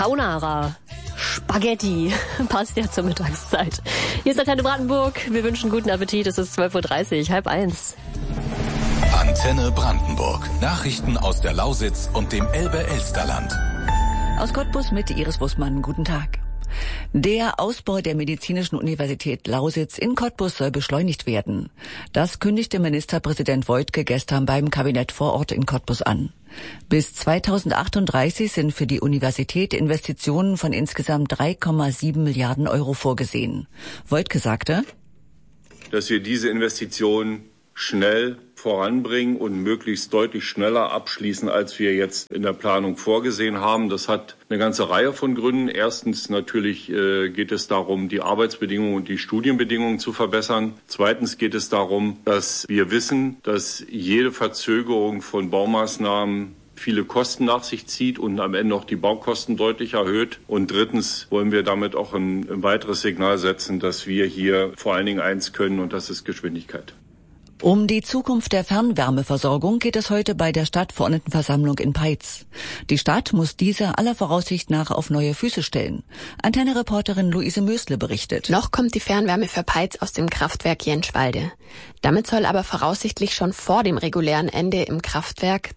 Carbonara, Spaghetti, passt ja zur Mittagszeit. Hier ist Antenne Brandenburg. Wir wünschen guten Appetit. Es ist 12:30 Uhr, 12:30. Antenne Brandenburg. Nachrichten aus der Lausitz und dem Elbe-Elsterland. Aus Cottbus mit Iris Bussmann. Guten Tag. Der Ausbau der Medizinischen Universität Lausitz in Cottbus soll beschleunigt werden. Das kündigte Ministerpräsident Woidke gestern beim Kabinett vor Ort in Cottbus an. Bis 2038 sind für die Universität Investitionen von insgesamt 3,7 Milliarden Euro vorgesehen. Woidke sagte, dass wir diese Investitionen schnell voranbringen und möglichst deutlich schneller abschließen, als wir jetzt in der Planung vorgesehen haben. Das hat eine ganze Reihe von Gründen. Erstens natürlich geht es darum, die Arbeitsbedingungen und die Studienbedingungen zu verbessern. Zweitens geht es darum, dass wir wissen, dass jede Verzögerung von Baumaßnahmen viele Kosten nach sich zieht und am Ende auch die Baukosten deutlich erhöht. Und drittens wollen wir damit auch ein weiteres Signal setzen, dass wir hier vor allen Dingen eins können, und das ist Geschwindigkeit. Um die Zukunft der Fernwärmeversorgung geht es heute bei der Stadtverordnetenversammlung in Peitz. Die Stadt muss diese aller Voraussicht nach auf neue Füße stellen. Antenne-Reporterin Luise Mösle berichtet. Noch kommt die Fernwärme für Peitz aus dem Kraftwerk Jenschwalde. Damit soll aber voraussichtlich schon vor dem regulären Ende im Kraftwerk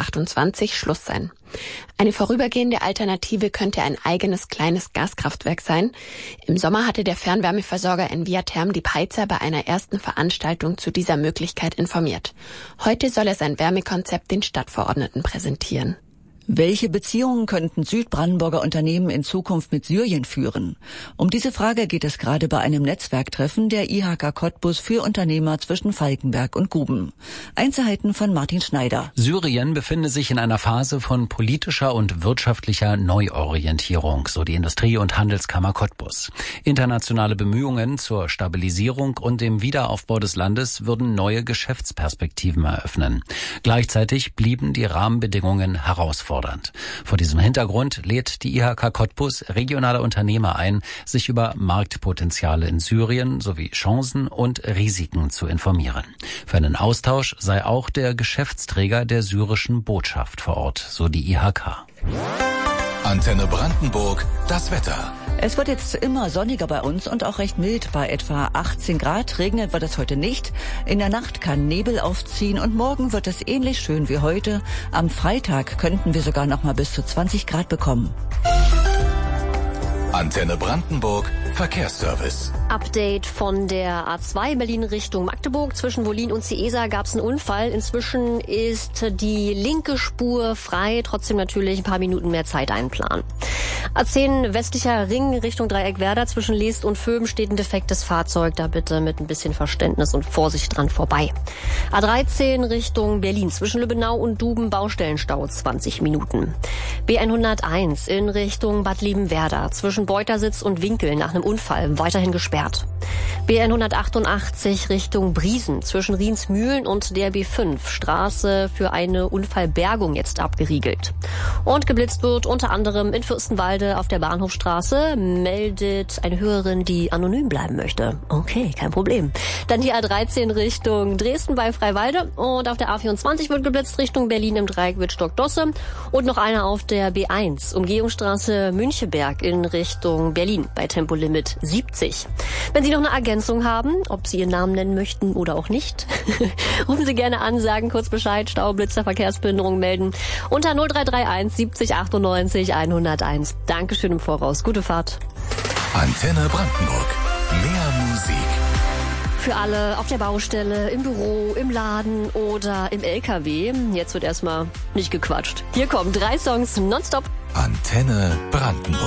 2028 Schluss sein. Eine vorübergehende Alternative könnte ein eigenes kleines Gaskraftwerk sein. Im Sommer hatte der Fernwärmeversorger Enviatherm die Peitzer bei einer ersten Veranstaltung zu dieser Möglichkeit informiert. Heute soll er sein Wärmekonzept den Stadtverordneten präsentieren. Welche Beziehungen könnten Südbrandenburger Unternehmen in Zukunft mit Syrien führen? Um diese Frage geht es gerade bei einem Netzwerktreffen der IHK Cottbus für Unternehmer zwischen Falkenberg und Guben. Einzelheiten von Martin Schneider. Syrien befinde sich in einer Phase von politischer und wirtschaftlicher Neuorientierung, so die Industrie- und Handelskammer Cottbus. Internationale Bemühungen zur Stabilisierung und dem Wiederaufbau des Landes würden neue Geschäftsperspektiven eröffnen. Gleichzeitig blieben die Rahmenbedingungen herausfordernd. Vor diesem Hintergrund lädt die IHK Cottbus regionale Unternehmer ein, sich über Marktpotenziale in Syrien sowie Chancen und Risiken zu informieren. Für einen Austausch sei auch der Geschäftsträger der syrischen Botschaft vor Ort, so die IHK. Antenne Brandenburg, das Wetter. Es wird jetzt immer sonniger bei uns und auch recht mild bei etwa 18 Grad. Regnen wird es heute nicht. In der Nacht kann Nebel aufziehen und morgen wird es ähnlich schön wie heute. Am Freitag könnten wir sogar noch mal bis zu 20 Grad bekommen. Antenne Brandenburg, Verkehrsservice. Update von der A2 Berlin Richtung Magdeburg. Zwischen Wollin und Ciesa gab es einen Unfall. Inzwischen ist die linke Spur frei. Trotzdem natürlich ein paar Minuten mehr Zeit einplanen. A10 westlicher Ring Richtung Dreieckwerder. Zwischen Leest und Vöben steht ein defektes Fahrzeug. Da bitte mit ein bisschen Verständnis und Vorsicht dran vorbei. A13 Richtung Berlin. Zwischen Lübbenau und Duben Baustellenstau 20 Minuten. B101 in Richtung Bad Liebenwerda. Zwischen Beutersitz und Winkel nach einem Unfall weiterhin gesperrt. B188 Richtung Briesen. Zwischen Riensmühlen und der B5 Straße für eine Unfallbergung jetzt abgeriegelt. Und geblitzt wird unter anderem in Fürstenwalde auf der Bahnhofstraße, meldet eine Hörerin, die anonym bleiben möchte. Okay, kein Problem. Dann die A13 Richtung Dresden bei Freiwalde und auf der A24 wird geblitzt Richtung Berlin im Dreieck Wittstock-Dosse und noch einer auf der B1 Umgehungsstraße Müncheberg in Richtung Berlin bei Tempolimit 70. Wenn Sie noch eine Ergänzung haben, ob Sie Ihren Namen nennen möchten oder auch nicht, rufen Sie gerne an, sagen kurz Bescheid, Stau, Blitzer, Verkehrsbehinderung melden unter 0331 70 98 101. Dankeschön im Voraus. Gute Fahrt. Antenne Brandenburg. Mehr Musik. Für alle auf der Baustelle, im Büro, im Laden oder im LKW. Jetzt wird erstmal nicht gequatscht. Hier kommen 3 Songs nonstop. Antenne Brandenburg.